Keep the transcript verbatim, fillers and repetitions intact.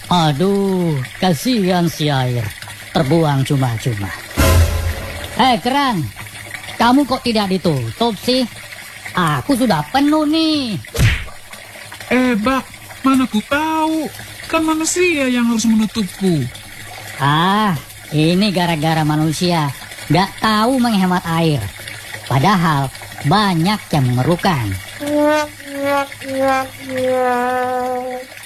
Aduh, kasihan si air. Terbuang cuma-cuma. Eh, Kerang. Kamu kok tidak ditutup sih? Aku sudah penuh nih. Eh, Bak, mana ku tahu. Kan manusia yang harus menutupku. Ah, ini gara-gara manusia gak tahu menghemat air. Padahal banyak yang memerlukan.